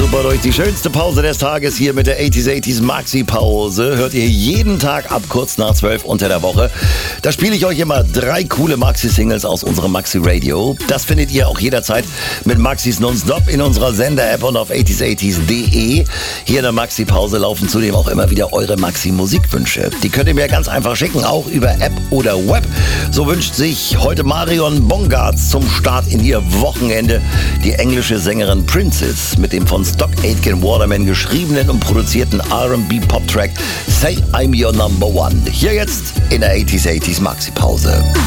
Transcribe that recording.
super durch die schönste Pause des Tages hier mit der 80s Maxi-Pause. Hört ihr jeden Tag ab kurz nach 12 unter der Woche. Da spiele ich euch immer 3 coole Maxi-Singles aus unserem Maxi-Radio. Das findet ihr auch jederzeit mit Maxis Nonstop in unserer Sender-App und auf 80s80s.de. Hier in der Maxi-Pause laufen zudem auch immer wieder eure Maxi-Musikwünsche. Die könnt ihr mir ganz einfach schicken, auch über App oder Web. So wünscht sich heute Marion Bongartz zum Start in ihr Wochenende die englische Sängerin Princess mit dem von Stock Aitken Waterman geschriebenen und produzierten R&B-Pop-Track Say I'm Your Number One. Hier jetzt in der 80s Maxi-Pause.